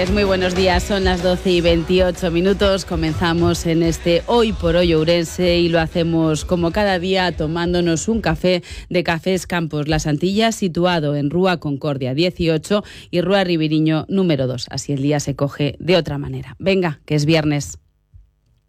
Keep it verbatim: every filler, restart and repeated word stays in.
tardes, muy buenos días. Son las doce y veintiocho minutos. Comenzamos en este Hoy por Hoy Ourense y lo hacemos como cada día tomándonos un café de Cafés Campos Las Antillas, situado en Rúa Concordia dieciocho y Rúa Ribiriño número dos. Así el día se coge de otra manera. Venga, que es viernes.